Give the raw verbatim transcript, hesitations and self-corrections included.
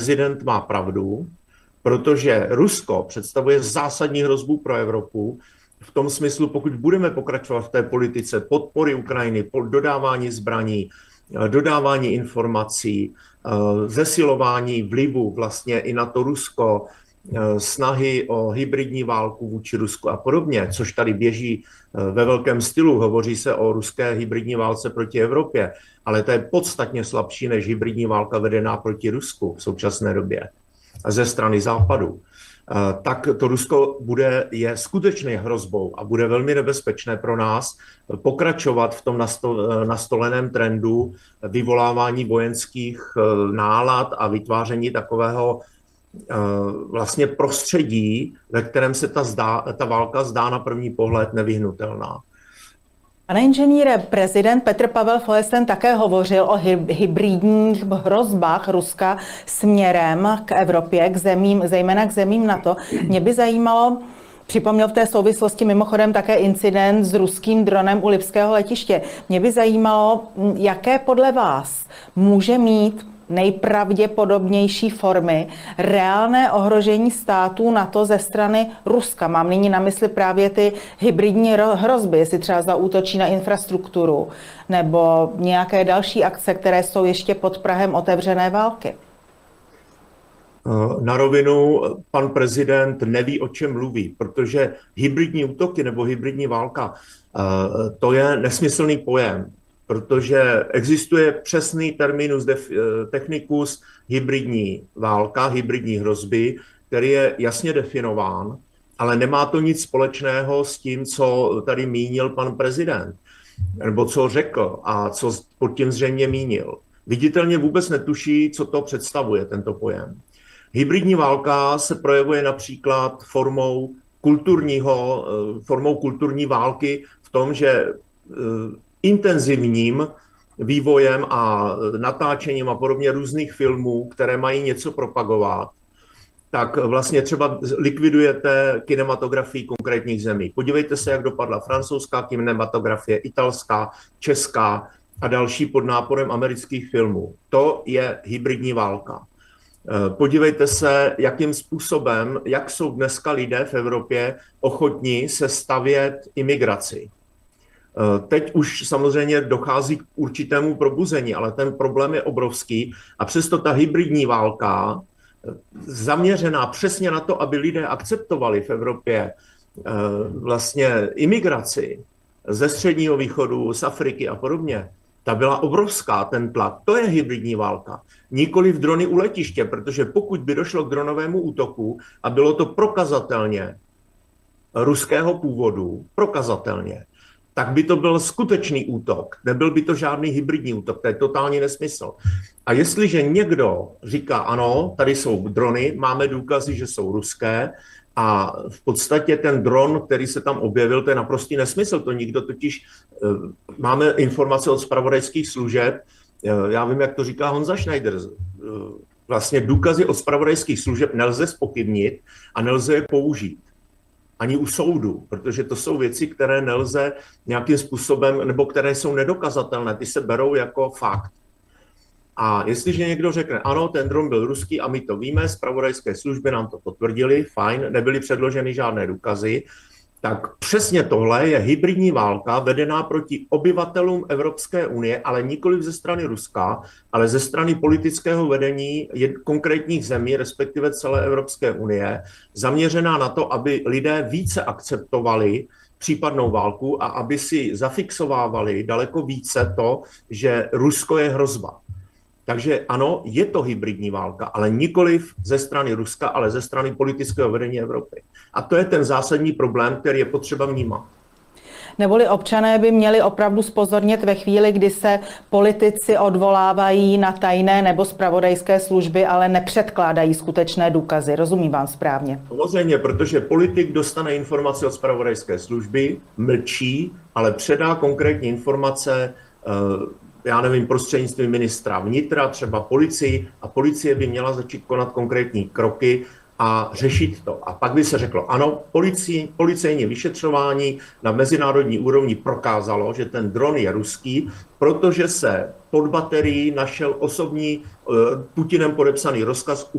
prezident má pravdu, protože Rusko představuje zásadní hrozbu pro Evropu v tom smyslu, pokud budeme pokračovat v té politice podpory Ukrajiny, dodávání zbraní, dodávání informací, zesilování vlivu vlastně i na to Rusko, snahy o hybridní válku vůči Rusku a podobně, což tady běží ve velkém stylu. Hovoří se o ruské hybridní válce proti Evropě, ale to je podstatně slabší než hybridní válka vedená proti Rusku v současné době ze strany Západu. Tak to Rusko bude, je skutečně hrozbou a bude velmi nebezpečné pro nás pokračovat v tom nastoleném trendu vyvolávání vojenských nálad a vytváření takového vlastně prostředí, ve kterém se ta, zdá, ta válka zdá na první pohled nevyhnutelná. Pane inženýre, prezident Petr Pavel Folesen také hovořil o hybridních hrozbách Ruska směrem k Evropě, k zemím, zejména k zemím NATO. Mě by zajímalo, připomněl v té souvislosti mimochodem také incident s ruským dronem u lipského letiště. Mě by zajímalo, jaké podle vás může mít nejpravděpodobnější formy reálné ohrožení států NATO ze strany Ruska. Mám nyní na mysli právě ty hybridní hrozby, jestli třeba zaútočí na infrastrukturu nebo nějaké další akce, které jsou ještě pod prahem otevřené války. Na rovinu pan prezident neví, o čem mluví, protože hybridní útoky nebo hybridní válka, to je nesmyslný pojem, protože existuje přesný terminus technicus hybridní válka, hybridní hrozby, který je jasně definován, ale nemá to nic společného s tím, co tady mínil pan prezident, nebo co řekl a co pod tím zřejmě mínil. Viditelně vůbec netuší, co to představuje, tento pojem. Hybridní válka se projevuje například formou kulturního, formou kulturní války v tom, že intenzivním vývojem a natáčením a podobně různých filmů, které mají něco propagovat, tak vlastně třeba likvidujete kinematografii konkrétních zemí. Podívejte se, jak dopadla francouzská kinematografie, italská, česká a další pod náporem amerických filmů. To je hybridní válka. Podívejte se, jakým způsobem, jak jsou dneska lidé v Evropě ochotní se stavět imigraci. Teď už samozřejmě dochází k určitému probuzení, ale ten problém je obrovský a přesto ta hybridní válka, zaměřená přesně na to, aby lidé akceptovali v Evropě vlastně imigraci ze Středního východu, z Afriky a podobně, ta byla obrovská, ten tlak. To je hybridní válka. Nikoli v drony u letiště, protože pokud by došlo k dronovému útoku a bylo to prokazatelně ruského původu, prokazatelně, tak by to byl skutečný útok. Nebyl by to žádný hybridní útok, to je totální nesmysl. A jestliže někdo říká, ano, tady jsou drony, máme důkazy, že jsou ruské, a v podstatě ten dron, který se tam objevil, to je naprostý nesmysl. To nikdo totiž, máme informace od zpravodajských služeb, já vím, jak to říká Honza Schneider, vlastně důkazy od zpravodajských služeb nelze zpochybnit a nelze je použít. Ani u soudu, protože to jsou věci, které nelze nějakým způsobem, nebo které jsou nedokazatelné, ty se berou jako fakt. A jestliže někdo řekne, ano, ten dron byl ruský a my to víme, zpravodajské služby nám to potvrdili, fajn, nebyly předloženy žádné důkazy, tak přesně tohle je hybridní válka vedená proti obyvatelům Evropské unie, ale nikoli ze strany Ruska, ale ze strany politického vedení konkrétních zemí, respektive celé Evropské unie, zaměřená na to, aby lidé více akceptovali případnou válku a aby si zafixovávali daleko více to, že Rusko je hrozba. Takže ano, je to hybridní válka, ale nikoliv ze strany Ruska, ale ze strany politického vedení Evropy. A to je ten zásadní problém, který je potřeba vnímat. Neboli občané by měli opravdu zpozornět ve chvíli, kdy se politici odvolávají na tajné nebo zpravodajské služby, ale nepředkládají skutečné důkazy. Rozumím vám správně? Samozřejmě, protože politik dostane informace od zpravodajské služby, mlčí, ale předá konkrétní informace, já nevím, prostřednictvím ministra vnitra, třeba policii, a policie by měla začít konat konkrétní kroky a řešit to. A pak by se řeklo, ano, policii, policejní vyšetřování na mezinárodní úrovni prokázalo, že ten dron je ruský, protože se pod baterií našel osobní Putinem podepsaný rozkaz